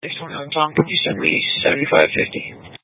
621 Tom, could you send me 7550?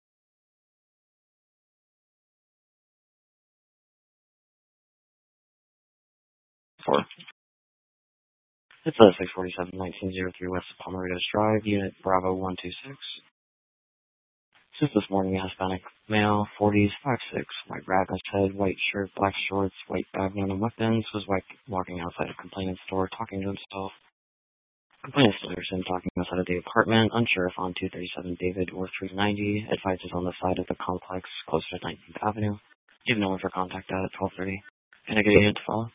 Four. It's 647 1903 West Palmaritos Drive, Unit Bravo 126. Since this morning, Hispanic male, 40s, 5'6", white rabbit head, white shirt, black shorts, white bag, no weapons, was walking outside a complainant's door talking to himself. Complainant still hears him talking outside of the apartment, unsure if on 237 David or 390, advises on the side of the complex closer to 19th Avenue. You have no one for contact at 12:30. Can I get a unit to follow?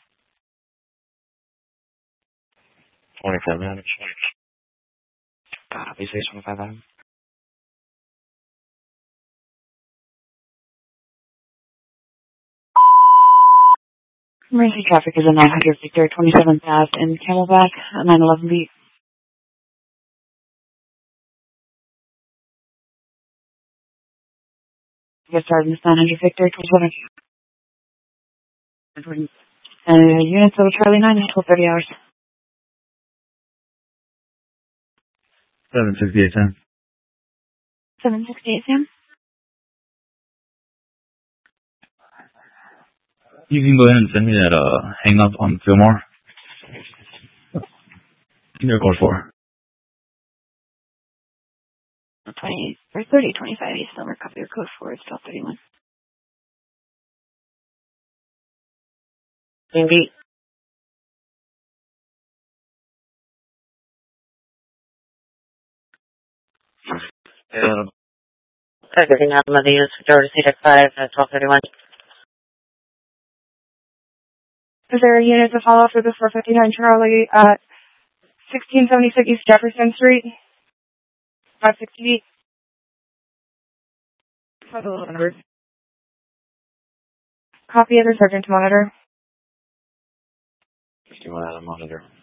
25 minutes. Copy, 625 Adam. Emergency traffic is a 900 Victor 27th Ave in Camelback, 911 beat. Get started in 900 Victor 27th. Units of Charlie 9 until 30 hours. 768 Sam. 768 Sam. You can go ahead and send me that hang up on Fillmore. You're code 4. 20 or 30, 25 East Summer, copy your code 4, it's 1231. Same beat. Everything out of the units for Georgia CDEC 5 at 1231. Is there a unit to follow for the 459 Charlie at 1676 East Jefferson Street? 560. That's a little number. Copy of the Sergeant to monitor. 61 out of monitor.